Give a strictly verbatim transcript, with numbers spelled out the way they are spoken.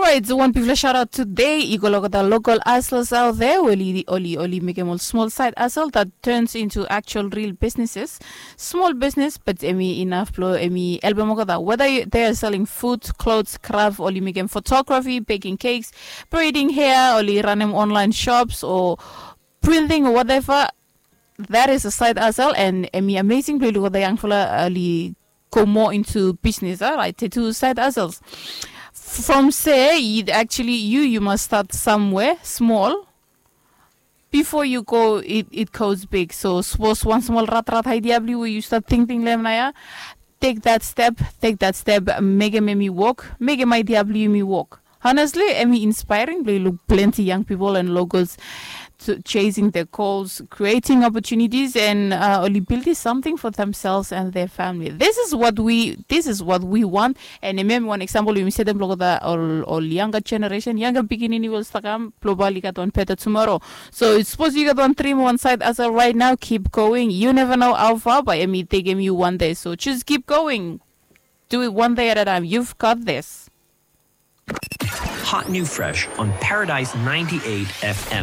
right, so one people shout out today. You go look at the local hustlers out there. Only, only, only make a small side hustle that turns into actual real businesses. Small business, but emi enough blow emi album whether you, they are selling food, clothes, craft, or you make them photography, baking cakes, braiding hair, or you run them online shops or printing or whatever. That is a side hustle, and emi amazing play look at the young fella only go more into business, all right? Two side hustles. From say, you actually you you must start somewhere small before you go. It it goes big. So suppose one small rat rat idea where you start thinking lemnaya, take that step, take that step, make me walk, make my diablo me walk. Honestly, I mean, inspiring. They look plenty young people and locals to chasing their goals, creating opportunities, and uh, only building something for themselves and their family. This is what we. This is what we want. And remember one example. We said them look at all all younger generation, younger beginning will start globally got one better tomorrow. So it's supposed you got one trim one side as a right now. Keep going. You never know how far, but I mean, they give you one day. So just keep going. Do it one day at a time. You've got this. Hot New Fresh on Paradise ninety-eight F M.